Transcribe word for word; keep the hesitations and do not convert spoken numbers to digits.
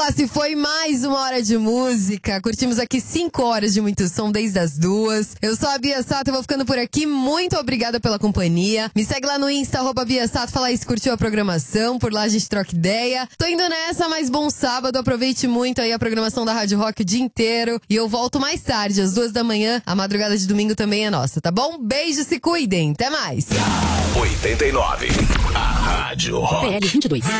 lá, se foi mais uma hora de música. Curtimos aqui cinco horas de muito som desde as duas. Eu sou a Bia Sato, eu vou ficando por aqui. Muito obrigada pela companhia. Me segue lá no Insta, arroba Bia Sato, fala aí se curtiu a programação. Por lá a gente troca ideia. Tô indo nessa, mas bom sábado. Aproveite muito aí a programação da Rádio Rock o dia inteiro. E eu volto mais tarde, às duas da manhã. A madrugada de domingo também é nossa, tá bom? Beijo, se cuidem. Até mais. oitenta e nove. A Rádio Rock. P L vinte e dois.